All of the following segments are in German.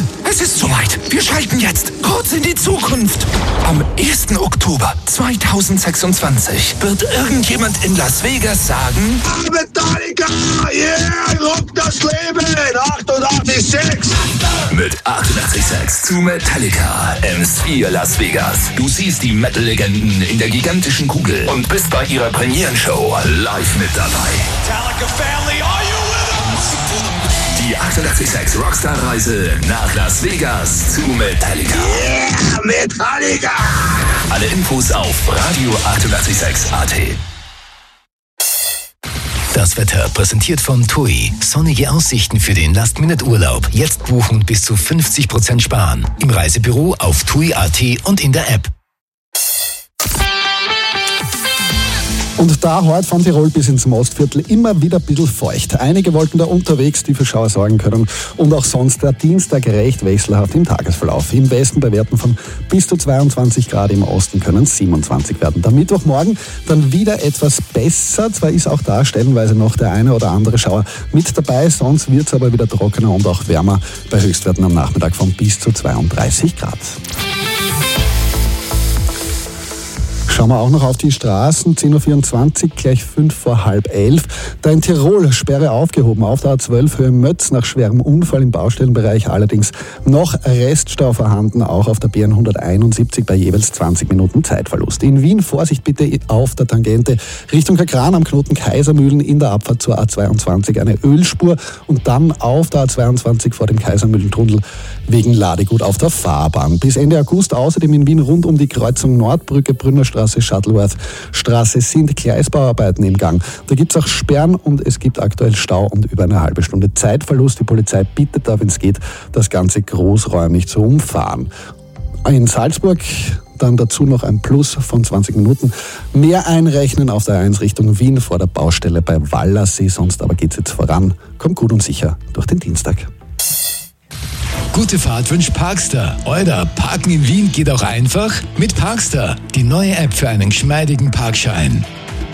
es ist soweit. Wir schalten jetzt kurz in die Zukunft. Am 1. Oktober 2026 wird irgendjemand in Las Vegas sagen: Metallica, yeah, rock das Leben, 88,6. Mit 88,6 zu Metallica im Sphere Las Vegas. Du siehst die Metal-Legenden in der gigantischen Kugel und bist bei ihrer Premierenshow live mit dabei. Metallica Family, are you with us? Die 88,6 Rockstar-Reise nach Las Vegas zu Metallica. Yeah, Metallica! Alle Infos auf radio886.at. Das Wetter präsentiert von TUI. Sonnige Aussichten für den Last-Minute-Urlaub. Jetzt buchen und bis zu 50% sparen. Im Reisebüro auf TUI.at und in der App. Und da heute von Tirol bis ins Mostviertel immer wieder ein bisschen feucht. Einige Wolken da unterwegs, die für Schauer sorgen können. Und auch sonst der Dienstag recht wechselhaft im Tagesverlauf. Im Westen bei Werten von bis zu 22 Grad, im Osten können es 27 werden. Der Mittwochmorgen dann wieder etwas besser. Zwar ist auch da stellenweise noch der eine oder andere Schauer mit dabei. Sonst wird es aber wieder trockener und auch wärmer bei Höchstwerten am Nachmittag von bis zu 32 Grad. Schauen wir auch noch auf die Straßen. 10.24 Uhr, gleich 5 vor halb 11. Da in Tirol Sperre aufgehoben auf der A12 Höhe Mötz nach schwerem Unfall im Baustellenbereich. Allerdings noch Reststau vorhanden, auch auf der BN 171 bei jeweils 20 Minuten Zeitverlust. In Wien Vorsicht bitte auf der Tangente Richtung Kagran am Knoten Kaisermühlen in der Abfahrt zur A22 eine Ölspur und dann auf der A22 vor dem Kaisermühlentunnel wegen Ladegut auf der Fahrbahn. Bis Ende August außerdem in Wien rund um die Kreuzung Nordbrücke, Brünnerstraße, Shuttleworth-Straße sind Gleisbauarbeiten im Gang. Da gibt es auch Sperren und es gibt aktuell Stau und über eine halbe Stunde Zeitverlust. Die Polizei bittet da, wenn es geht, das Ganze großräumig zu umfahren. In Salzburg dann dazu noch ein Plus von 20 Minuten. Mehr einrechnen auf der 1 Richtung Wien vor der Baustelle bei Wallersee. Sonst aber geht's jetzt voran. Kommt gut und sicher durch den Dienstag. Gute Fahrt wünscht Parkstar. Oder Parken in Wien geht auch einfach mit Parkstar. Die neue App für einen geschmeidigen Parkschein.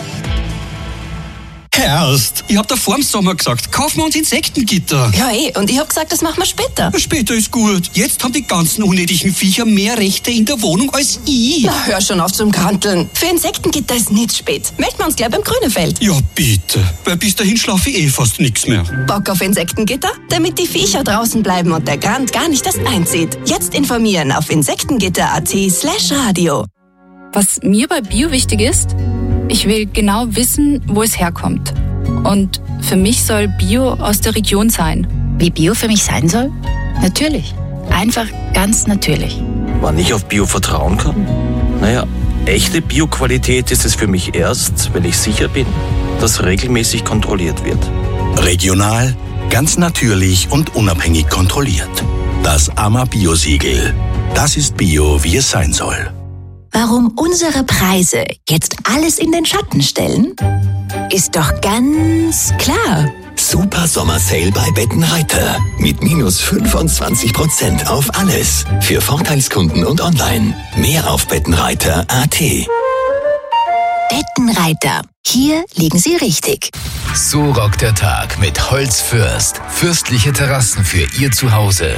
Erst, ich hab da vorm Sommer gesagt, kaufen wir uns Insektengitter. Ja, und ich hab gesagt, das machen wir später. Später ist gut. Jetzt haben die ganzen unnötigen Viecher mehr Rechte in der Wohnung als ich. Na, hör schon auf zum Kranteln. Für Insektengitter ist nicht spät. Melden wir uns gleich beim Grünefeld. Ja, bitte. Weil bis dahin schlafe ich fast nichts mehr. Bock auf Insektengitter? Damit die Viecher draußen bleiben und der Grand gar nicht erst einzieht. Jetzt informieren auf insektengitter.at/radio. Was mir bei Bio wichtig ist, ich will genau wissen, wo es herkommt. Und für mich soll Bio aus der Region sein. Wie Bio für mich sein soll? Natürlich. Einfach ganz natürlich. Wann ich auf Bio vertrauen kann? Naja, echte Bio-Qualität ist es für mich erst, wenn ich sicher bin, dass regelmäßig kontrolliert wird. Regional, ganz natürlich und unabhängig kontrolliert. Das AMA-Bio-Siegel. Das ist Bio, wie es sein soll. Warum unsere Preise jetzt alles in den Schatten stellen? Ist doch ganz klar. Super Sommer-Sale bei Bettenreiter. Mit minus 25% auf alles. Für Vorteilskunden und online. Mehr auf bettenreiter.at. Bettenreiter. Hier liegen Sie richtig. So rockt der Tag mit Holzfürst. Fürstliche Terrassen für Ihr Zuhause.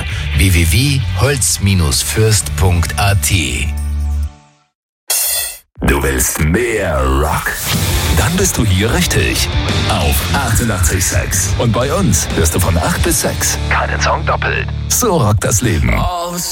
www.holz-fürst.at. Du willst mehr Rock? Dann bist du hier richtig. Auf 88,6. Und bei uns hörst du von 8 bis 6. Keinen Song doppelt. So rockt das Leben.